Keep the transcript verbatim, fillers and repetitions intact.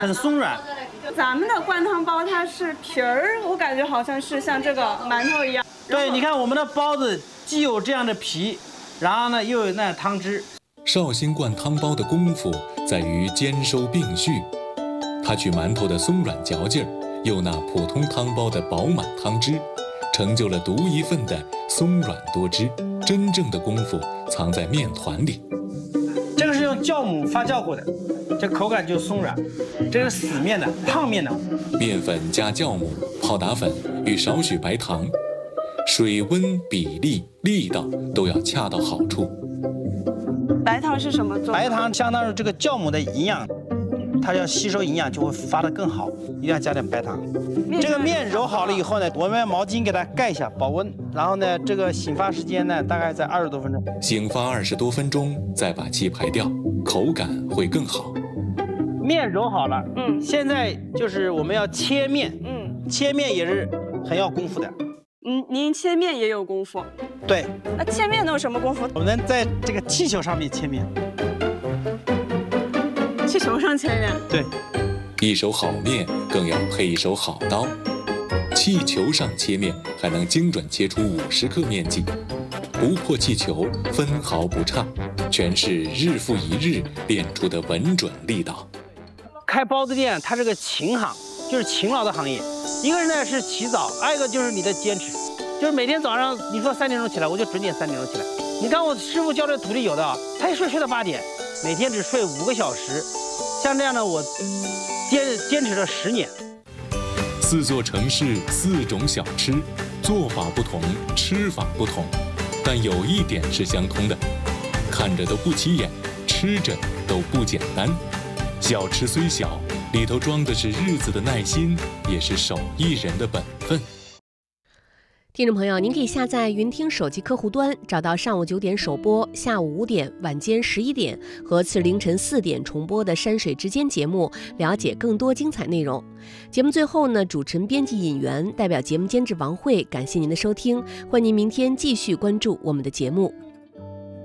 很松软。 咱们的灌汤包它是皮儿，我感觉好像是像这个馒头一样。 对，你看我们的包子既有这样的皮，然后呢又有那汤汁。 绍兴灌汤包的功夫在于兼收并蓄，它取馒头的松软嚼劲儿，又那普通汤包的饱满汤汁，成就了独一份的松软多汁。真正的功夫藏在面团里。 这个是用酵母发酵过的，这口感就松软。这是死面的、胖面的。 面粉加酵母、泡打粉与少许白糖，水温、比例、力道都要恰到好处。 白糖是什么做？ 白糖相当于这个酵母的营养，它要吸收营养就会发得更好，一定要加点白糖。这个面揉好了以后呢，我们用毛巾给它盖一下，保温。然后呢，这个醒发时间呢，大概在二十多分钟。 醒发二十多分钟，再把气排掉，口感会更好。 面揉好了，嗯，现在就是我们要切面，嗯，切面也是很要功夫的。 嗯，您切面也有功夫？ 对。 那切面能有什么功夫？ 我们在这个气球上面切面。 气球上切面？ 对。 一手好面，更要配一手好刀。气球上切面，还能精准切出五十克面剂，不破气球，分毫不差，全是日复一日练出的稳准力道。 开包子店，它是个勤行，就是勤劳的行业。一个人呢是起早，还有一个就是你的坚持，就是每天早上你说三点钟起来，我就准点三点钟起来。你看我师傅教的徒弟有的啊，他一睡睡到八点，每天只睡五个小时，像这样的我坚坚持了十年。 四座城市，四种小吃，做法不同，吃法不同，但有一点是相通的，看着都不起眼，吃着都不简单。小吃虽小，里头装的是日子的耐心，也是手艺人的本分。 听众朋友，您可以下载云听手机客户端，找到上午九点首播、下午五点、晚间十一点和次凌晨四点重播的山水之间节目，了解更多精彩内容。节目最后呢，主持人、编辑尹媛代表节目监制王慧，感谢您的收听，欢迎您明天继续关注我们的节目。